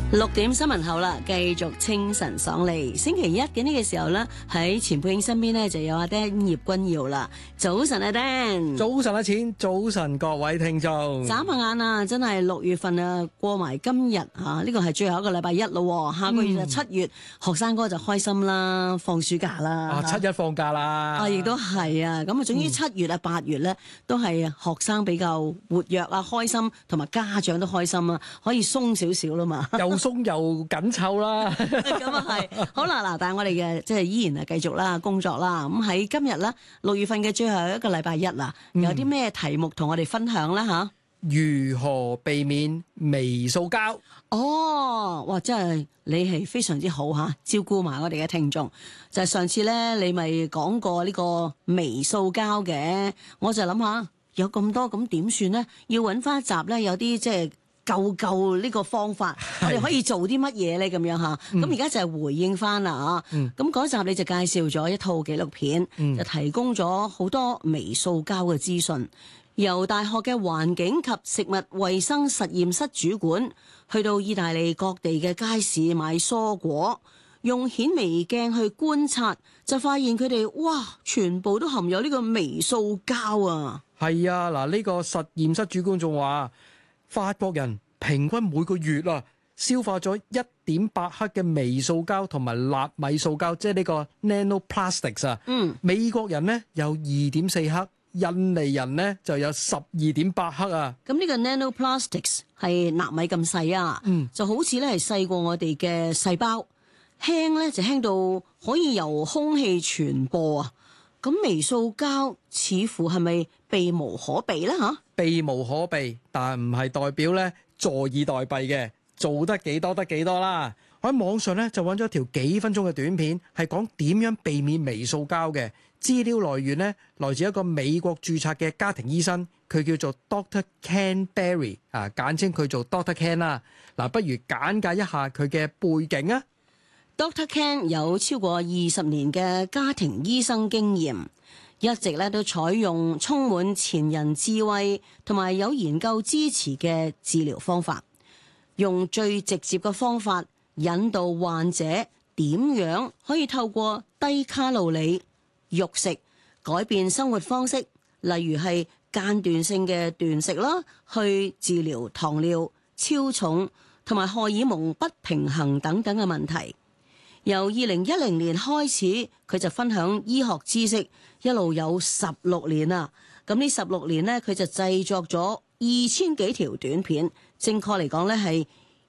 6點新聞後啦，繼續清晨爽利。星期一嘅呢個時候呢，喺錢佩英身邊呢就有阿 Dan 葉君耀啦。早晨啊 Dan， 早晨啊錢，早晨各位聽眾。 眨下眼啊，真係6月份啊，過埋今日啊，呢個係最後一個禮拜一咯。下個月就7月，學生哥就開心啦，放暑假啦。 啊，7一放假啦。 啊，亦都係啊。咁啊，總之7月啊、8月呢，都係學生比較活躍啊、開心，同埋家長都開心啊，可以鬆少少啦嘛。 又鬆又緊湊啦。 咁啊係，好啦嗱，但係我哋嘅即係依然係繼續啦，工作啦。咁喺今日咧6月份嘅最後一個禮拜一啦，有啲咩題目同我哋分享啦吓？ 如何避免微塑膠？ 哦，哇，真係你係非常之好吓，照顧埋我哋嘅聽眾。就係上次咧，你咪講過呢個微塑膠嘅，我就諗下有咁多咁點算咧？要揾翻一集咧，有啲即係。救呢個方法，我哋可以做啲乜嘢咧？咁樣吓，咁而家就係回應翻啦啊！咁嗰集你就介紹咗一套紀錄片，就提供咗好多微塑膠嘅資訊。由大學嘅環境及食物衛生實驗室主管，去到意大利各地嘅街市買蔬果，用顯微鏡去觀察，就發現佢哋哇，全部都含有呢個微塑膠啊！ 係啊，嗱，呢個實驗室主管仲話，法國人平均每個月消化咗1.8克嘅微塑膠同埋納米塑膠，即係呢個 nanoplastics 啊。美國人呢有2.4克，印尼人呢就有12.8克啊。 咁呢個 nanoplastics 係納米咁細啊，就好似咧係細過我哋嘅細胞，輕咧就輕到可以由空氣傳播啊。咁微塑膠似乎係咪避無可避咧吓？ 避無可避，但唔係代表咧坐以待斃嘅，做得幾多得幾多啦。我喺網上咧就揾咗條幾分鐘嘅短片，係講點樣避免微塑膠嘅。資料來源呢，來自一個美國註冊嘅家庭醫生，佢叫做 Dr. Ken Berry 啊，簡稱佢做 Dr. Ken 啦。嗱，不如簡介一下佢嘅背景啊。 Dr. Ken 有超過20年嘅家庭醫生經驗，一直咧都採用充滿前人智慧同埋有研究支持嘅治療方法，用最直接嘅方法引導患者點樣可以透過低卡路里、肉食改變生活方式，例如係間斷性嘅斷食啦，去治療糖尿、超重同埋荷爾蒙不平衡等等嘅問題。由2010年開始，佢就分享醫學知識，一路有16年啦。咁呢16年呢，佢就製作咗2000幾條短片，正確嚟講呢係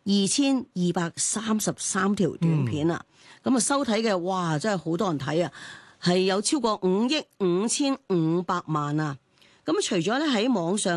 2233條短片啊。咁啊收睇嘅，哇，真係好多人睇啊，係有超過5億5500萬啊。咁除咗咧喺網上